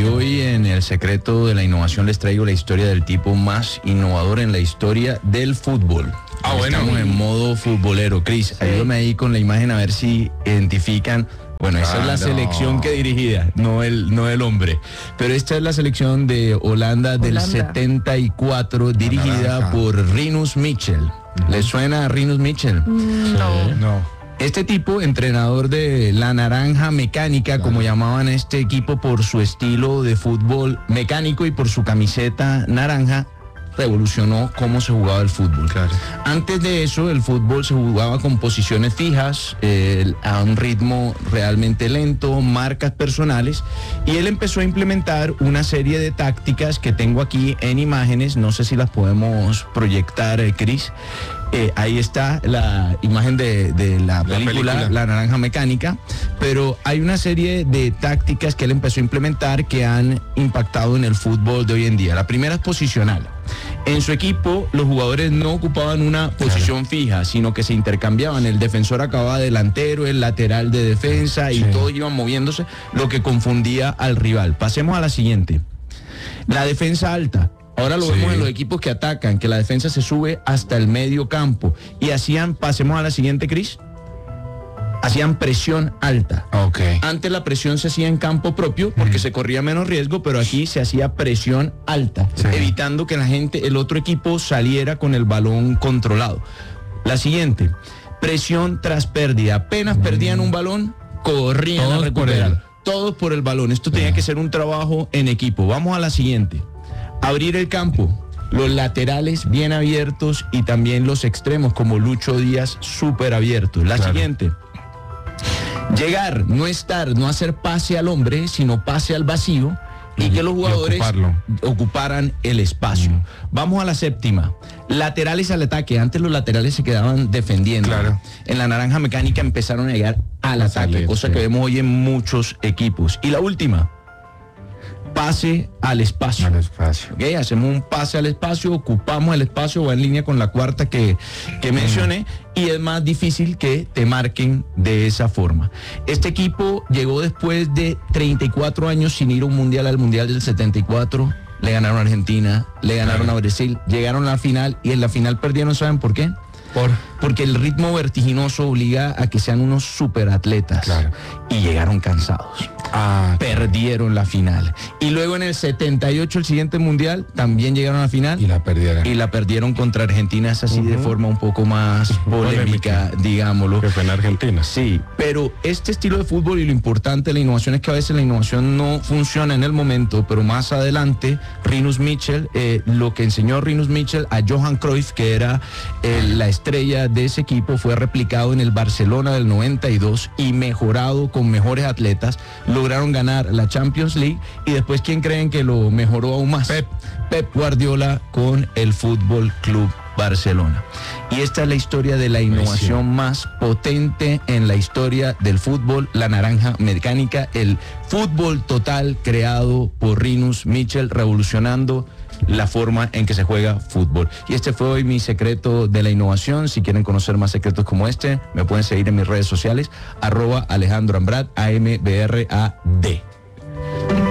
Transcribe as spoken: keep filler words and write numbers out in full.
hoy en El Secreto de la Innovación les traigo la historia del tipo más innovador en la historia del fútbol. Ah, bueno. Estamos en modo futbolero. Cris, sí. Ayúdame ahí con la imagen a ver si identifican. Bueno, esa Ah, es la no. selección que dirigida, no el, no el hombre. Pero esta es la selección de Holanda, Holanda. del setenta y cuatro, dirigida naranja. por Rinus Michel. Uh-huh. ¿Les suena a Rinus Michel? No. No. Este tipo, entrenador de la Naranja Mecánica, claro, como llamaban este equipo por su estilo de fútbol mecánico y por su camiseta naranja, revolucionó cómo se jugaba el fútbol. Claro. Antes de eso, el fútbol se jugaba con posiciones fijas, eh, a un ritmo realmente lento, marcas personales, y él empezó a implementar una serie de tácticas que tengo aquí en imágenes, no sé si las podemos proyectar, eh, Cris. Eh, ahí está la imagen de, de la, película, la película, La Naranja Mecánica, pero hay una serie de tácticas que él empezó a implementar que han impactado en el fútbol de hoy en día. La primera es posicional. En su equipo, los jugadores no ocupaban una posición claro. fija, sino que se intercambiaban. El defensor acababa delantero, el lateral de defensa, y sí. todos iban moviéndose, lo que confundía al rival. Pasemos a la siguiente. La defensa alta. Ahora lo sí. vemos en los equipos que atacan, que la defensa se sube hasta el medio campo. Y hacían, pasemos a la siguiente, Cris, hacían presión alta. Okay. Antes la presión se hacía en campo propio porque mm. se corría menos riesgo, pero aquí se hacía presión alta, sí. evitando que la gente, el otro equipo saliera con el balón controlado. La siguiente, presión tras pérdida. Apenas mm. perdían un balón, corrían Todos a recuperar. Todos por el balón. Esto sí. tenía que ser un trabajo en equipo. Vamos a la siguiente. Abrir el campo, los laterales bien abiertos y también los extremos como Lucho Díaz súper abiertos. La claro. siguiente, llegar, no estar, no hacer pase al hombre, sino pase al vacío y, y que los jugadores ocuparan el espacio. Mm. Vamos a la séptima, laterales al ataque. Antes los laterales se quedaban defendiendo. Claro. En la Naranja Mecánica empezaron a llegar al ataque, salir, cosa sí. que vemos hoy en muchos equipos. Y la última, pase al espacio. Al espacio. ¿Okay? Hacemos un pase al espacio, ocupamos el espacio, va en línea con la cuarta que, que mencioné, mm. y es más difícil que te marquen de esa forma. Este equipo llegó después de treinta y cuatro años sin ir a un mundial, al mundial del setenta y cuatro. Le ganaron a Argentina, le ganaron claro. a Brasil, llegaron a la final y en la final perdieron, ¿saben por qué? Por... Porque el ritmo vertiginoso obliga a que sean unos superatletas. Claro. Y llegaron cansados. Ah, perdieron la final. Y luego en el setenta y ocho, el siguiente mundial, también llegaron a la final. Y la perdieron. Y la perdieron contra Argentina, es así uh-huh. de forma un poco más polémica, digámoslo. Que fue en Argentina. Sí, pero este estilo de fútbol y lo importante de la innovación es que a veces la innovación no funciona en el momento, pero más adelante, Rinus Michel, eh, lo que enseñó Rinus Michel a Johan Cruyff, que era eh, la estrella de ese equipo, fue replicado en el Barcelona del noventa y dos y mejorado con mejores atletas. Lograron ganar la Champions League y después, ¿quién creen que lo mejoró aún más? Pep, Pep Guardiola con el Fútbol Club Barcelona. Y esta es la historia de la innovación sí. más potente en la historia del fútbol, la Naranja Mecánica, el fútbol total creado por Rinus Michel, revolucionando la forma en que se juega fútbol. Y este fue hoy mi secreto de la innovación. Si quieren conocer más secretos como este, me pueden seguir en mis redes sociales, arroba Alejandro Ambrad, A M B R A D.